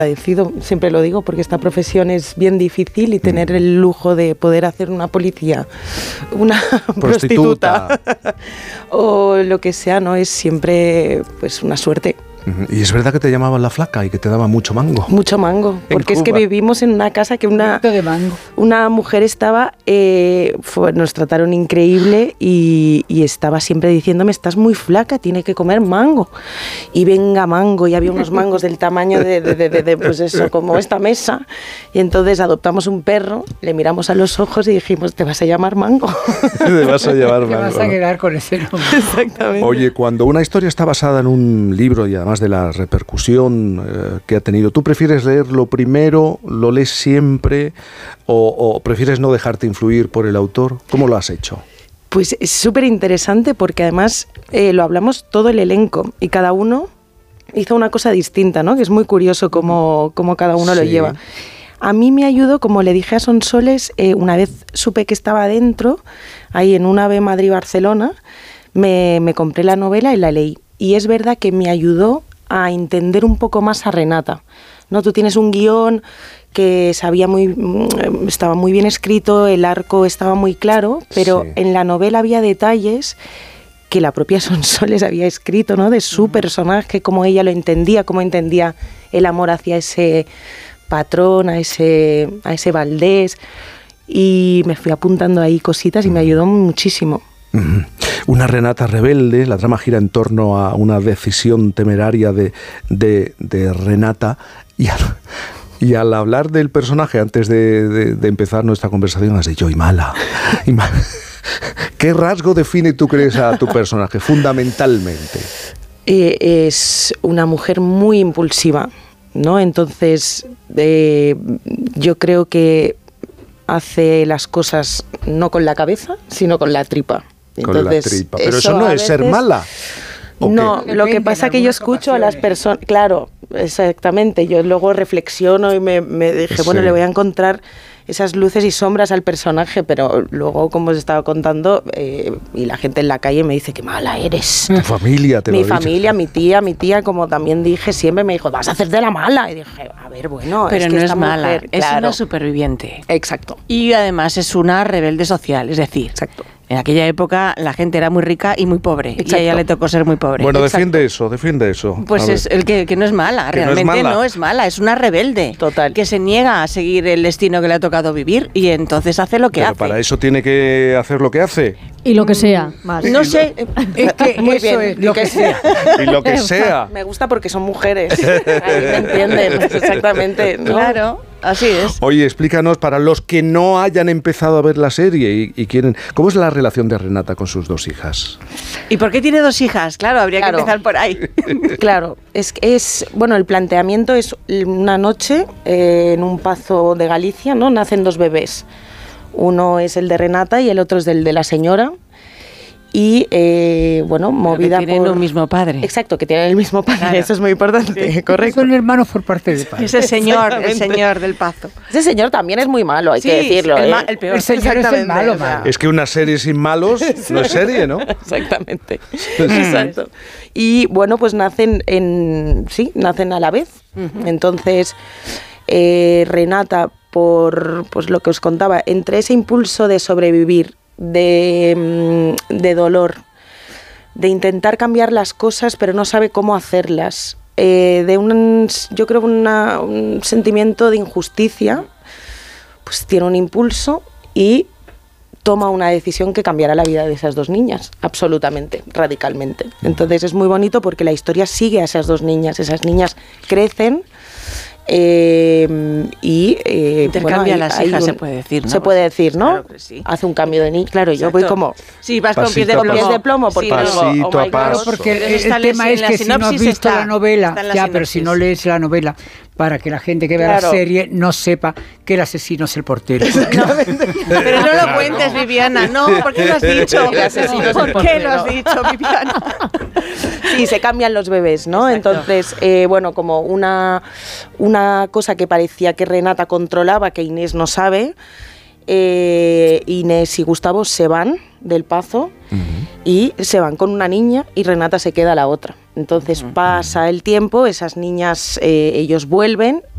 agradecido, siempre lo digo, porque esta profesión es bien difícil y tener el lujo de poder hacer una policía, una prostituta o lo que sea, no es siempre pues una suerte. Y es verdad que te llamaban la flaca y que te daban mucho mango. Mucho mango, porque es que vivimos en una casa que una mujer estaba, nos trataron increíble y estaba siempre diciéndome, estás muy flaca, tiene que comer mango. Y venga mango, y había unos mangos del tamaño de pues eso, como esta mesa. Y entonces adoptamos un perro, le miramos a los ojos y dijimos, te vas a llamar Mango. Te vas a llamar Mango. Te vas a quedar con ese nombre. Exactamente. Oye, cuando una historia está basada en un libro y además de la repercusión que ha tenido, ¿tú prefieres leerlo primero, lo lees siempre o prefieres no dejarte influir por el autor? ¿Cómo lo has hecho? Pues es súper interesante porque además lo hablamos todo el elenco y cada uno hizo una cosa distinta, ¿no? Que es muy curioso cómo cada uno lo lleva. A mí me ayudó, como le dije a Sonsoles, una vez supe que estaba dentro, ahí en un AVE Madrid-Barcelona, me compré la novela y la leí. Y es verdad que me ayudó a entender un poco más a Renata, ¿no? Tú tienes un guión que estaba muy bien escrito, el arco estaba muy claro, pero en la novela había detalles que la propia Sonsoles había escrito, ¿no? De su personaje, cómo ella lo entendía, cómo entendía el amor hacia ese patrón, a ese Valdés, y me fui apuntando ahí cositas y me ayudó muchísimo. Una Renata rebelde, la trama gira en torno a una decisión temeraria de Renata y al hablar del personaje antes de empezar nuestra conversación has dicho, y mala. ¿Qué rasgo define, tú crees, a tu personaje fundamentalmente? Es una mujer muy impulsiva, ¿no? Entonces yo creo que hace las cosas no con la cabeza, sino con la tripa. Entonces, con la tripa. Pero eso no es ser mala. No, lo que pasa es que yo escucho a las personas, claro, exactamente, yo luego reflexiono y me dije, bueno, le voy a encontrar esas luces y sombras al personaje, pero luego, como os estaba contando, y la gente en la calle me dice, qué mala eres. Tu familia te lo dice. Mi familia, mi tía, como también dije, siempre me dijo, vas a hacer de la mala. Y dije, a ver, bueno, pero es que no esta es mala, mujer, es claro, una superviviente. Exacto. Y además es una rebelde social, es decir, exacto. En aquella época la gente era muy rica y muy pobre. Exacto. Y a ella le tocó ser muy pobre. Bueno, exacto. defiende eso. Pues es el que no es mala, realmente no es mala, es una rebelde. Total. Que se niega a seguir el destino que le ha tocado vivir y entonces hace lo que hace. Pero para eso tiene que hacer lo que hace. Y lo que sea, más. No sé, es que muy eso bien, es lo que sea. Y lo que sea. Me gusta porque son mujeres. Ahí me entienden, exactamente, ¿no? Claro, así es. Oye, explícanos, para los que no hayan empezado a ver la serie y quieren, ¿cómo es la relación de Renata con sus dos hijas? ¿Y por qué tiene dos hijas? Claro, habría que empezar por ahí. Claro, bueno, el planteamiento es una noche en un pazo de Galicia, ¿no? Nacen dos bebés. Uno es el de Renata y el otro es el de la señora. Y, bueno, movida que tienen por... un mismo padre. Exacto, que tienen el mismo padre, claro. Eso es muy importante, sí. Correcto. Son hermanos por parte de padre. Ese señor, el señor del Pazo. Ese señor también es muy malo, hay que decirlo. El peor. El señor es el malo. Es que una serie sin malos no es serie, ¿no? Exactamente. Exacto. Y, bueno, pues nacen a la vez. Entonces, Renata, por pues lo que os contaba, entre ese impulso de sobrevivir, de dolor, de intentar cambiar las cosas pero no sabe cómo hacerlas, yo creo un sentimiento de injusticia, pues tiene un impulso y toma una decisión que cambiará la vida de esas dos niñas, absolutamente, radicalmente. Entonces es muy bonito porque la historia sigue a esas dos niñas, esas niñas crecen. Intercambia las hijas, se puede decir, ¿no? Se puede decir, ¿no? Claro que sí. Hace un cambio de niño. Claro, exacto. yo voy como... Sí, vas con pies de plomo. Porque pasito a paso. Porque el tema es que si no has visto la novela, pero si no lees la novela, para que la gente que vea la serie no sepa que el asesino es el portero. Pero no lo cuentes, Viviana. No, ¿por qué lo has dicho? El asesino es el portero. ¿Por qué lo has dicho, Viviana? Sí, se cambian los bebés, ¿no? Exacto. Entonces, bueno, como una cosa que parecía que Renata controlaba, que Inés no sabe, Inés y Gustavo se van del Pazo y se van con una niña y Renata se queda a la otra. Entonces pasa el tiempo, esas niñas, ellos vuelven